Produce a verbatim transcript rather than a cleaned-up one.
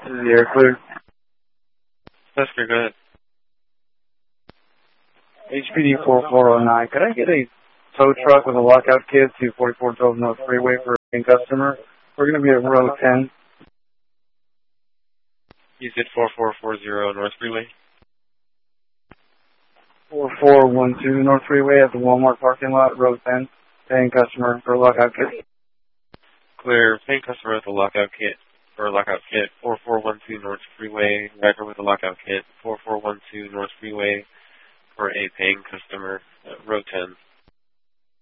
is the air clear. That's good, go ahead. H P D four four oh nine, could I get a tow truck with a lockout kit to forty-four twelve North Freeway for a customer? We're going to be at row ten. You said four four four zero North Freeway? four four one two North Freeway at the Walmart parking lot, row ten. Paying customer for a lockout kit. Clear, paying customer with a lockout kit. For a lockout kit, four four one two North Freeway, record with a lockout kit, four four one two North Freeway, for a paying customer, uh, row ten.